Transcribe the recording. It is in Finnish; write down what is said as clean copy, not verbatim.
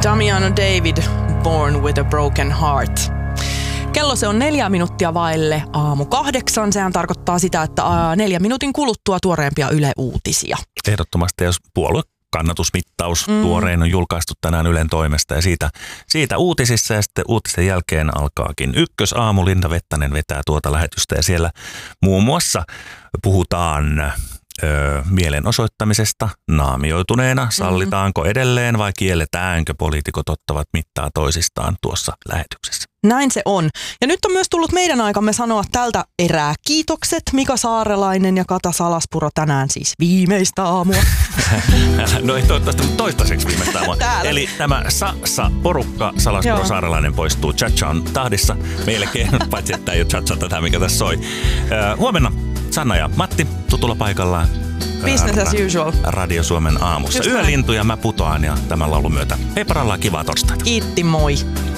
Damiano David, Born with a Broken Heart. Kello se on 4 minuuttia vaille 7:08. Sehän tarkoittaa sitä, että 4 minuutin kuluttua tuoreempia Yle-uutisia. Ehdottomasti, jos puoluekannatusmittaus tuorein on julkaistu tänään Ylen toimesta ja siitä uutisissa ja sitten uutisten jälkeen alkaakin Ykkösaamu. Linda Vettanen vetää tuota lähetystä ja siellä muun muassa puhutaan mielenosoittamisesta naamioituneena. Sallitaanko edelleen vai kielletäänkö? Poliitikot ottavat mittaa toisistaan tuossa lähetyksessä. Näin se on. Ja nyt on myös tullut meidän aikamme sanoa tältä erää kiitokset. Mika Saarelainen ja Kata Salaspuro tänään siis viimeistä aamua. No ei toivottavasti, mutta toistaiseksi viimeistä aamua. Eli tämä porukka Salaspuro Saarelainen poistuu. Chacha on tahdissa melkein, paitsi että ei ole Chacha tätä, mikä tässä soi. Huomenna Sanna ja Matti tutulla paikallaan. Business as usual. Radio Suomen aamussa. Yölintuja mä putoan ja tämän laulun myötä. Hei parallaan, kivaa torstaita. Kiitti, moi.